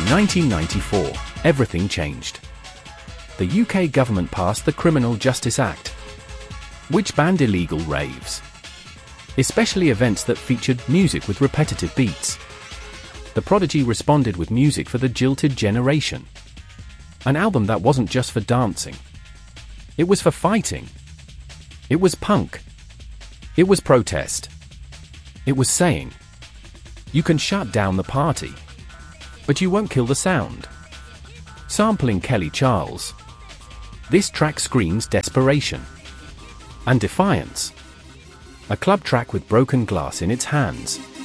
1994, everything changed. The UK government passed the Criminal Justice Act, which banned illegal raves, especially events that featured music with repetitive beats. The Prodigy responded with music for the Jilted Generation, an album that wasn't just for dancing. It was for fighting. It was punk. It was protest. It was saying, you can shut down the party, but you won't kill the sound. Sampling Kelly Charles, this track screams desperation and defiance. A club track with broken glass in its hands.